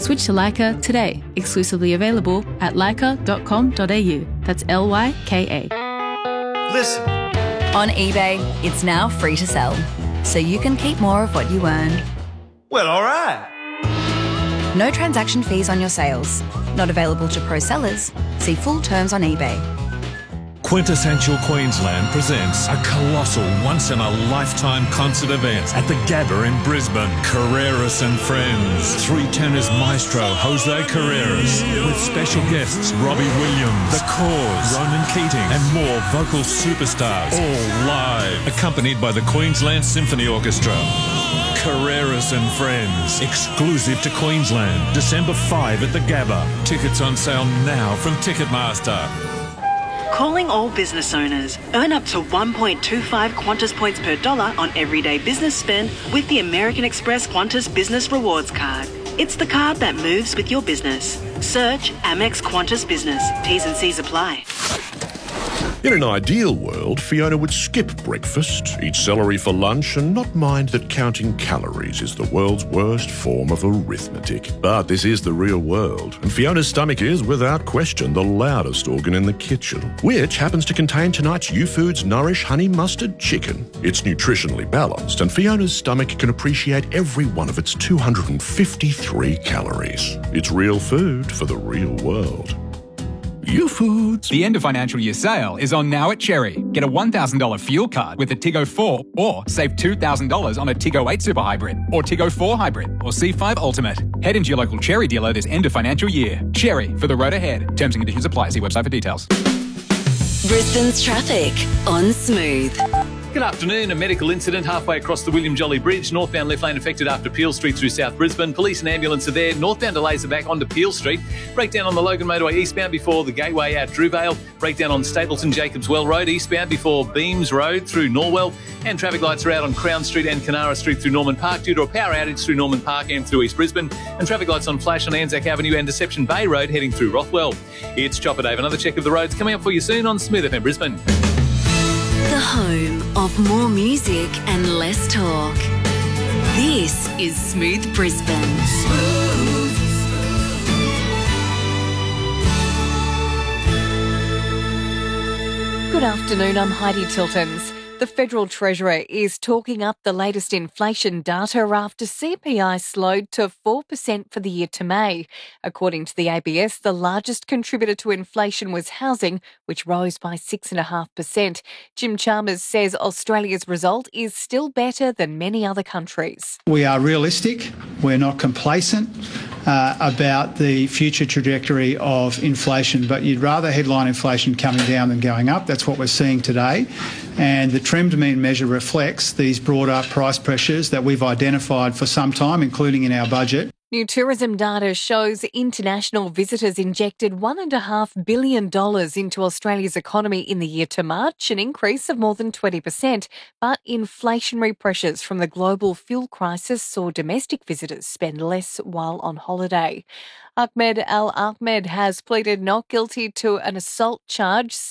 Switch to Leica today. Exclusively available at leica.com.au. That's Lyka. Listen. On eBay, it's now free to sell, so you can keep more of what you earn. Well, all right. No transaction fees on your sales. Not available to pro sellers. See full terms on eBay. Quintessential Queensland presents a colossal once-in-a-lifetime concert event at the Gabba in Brisbane. Carreras and Friends. Three tenors maestro Jose Carreras with special guests Robbie Williams, The Cause, Ronan Keating and more vocal superstars, all live, accompanied by the Queensland Symphony Orchestra. Carreras and Friends, exclusive to Queensland, December 5 at the Gabba. Tickets on sale now from Ticketmaster. Calling all business owners. Earn up to 1.25 Qantas points per dollar on everyday business spend with the American Express Qantas Business Rewards Card. It's the card that moves with your business. Search Amex Qantas Business. T's and C's apply. In an ideal world, Fiona would skip breakfast, eat celery for lunch, and not mind that counting calories is the world's worst form of arithmetic. But this is the real world, and Fiona's stomach is, without question, the loudest organ in the kitchen, which happens to contain tonight's YouFoods Nourish Honey Mustard Chicken. It's nutritionally balanced, and Fiona's stomach can appreciate every one of its 253 calories. It's real food for the real world. YouFoods. The end of financial year sale is on now at Cherry. Get a $1,000 fuel card with a Tiggo 4 or save $2,000 on a Tiggo 8 Super Hybrid or Tiggo 4 Hybrid or C5 Ultimate. Head into your local Cherry dealer this end of financial year. Cherry, for the road ahead. Terms and conditions apply. See website for details. Brisbane's traffic on Smooth. Good afternoon. A medical incident halfway across the William Jolly Bridge. Northbound left lane affected after Peel Street through South Brisbane. Police and ambulance are there. Northbound delays are back onto Peel Street. Breakdown on the Logan Motorway eastbound before the Gateway at Drewvale. Breakdown on Stapleton Jacobs Well Road eastbound before Beams Road through Norwell. And traffic lights are out on Crown Street and Canara Street through Norman Park due to a power outage through Norman Park and through East Brisbane. And traffic lights on Flash on Anzac Avenue and Deception Bay Road heading through Rothwell. It's Chopper Dave. Another check of the roads coming up for you soon on Smooth FM Brisbane. The home of more music and less talk. This is Smooth Brisbane. Good afternoon, I'm Heidi Tiltons. The Federal Treasurer is talking up the latest inflation data after CPI slowed to 4% for the year to May. According to the ABS, the largest contributor to inflation was housing, which rose by 6.5%. Jim Chalmers says Australia's result is still better than many other countries. We are realistic, we're not complacent about the future trajectory of inflation, but you'd rather headline inflation coming down than going up. That's what we're seeing today. And the trend mean measure reflects these broader price pressures that we've identified for some time, including in our budget. New tourism data shows international visitors injected $1.5 billion into Australia's economy in the year to March, an increase of more than 20%. But inflationary pressures from the global fuel crisis saw domestic visitors spend less while on holiday. Ahmed Al Ahmed has pleaded not guilty to an assault charge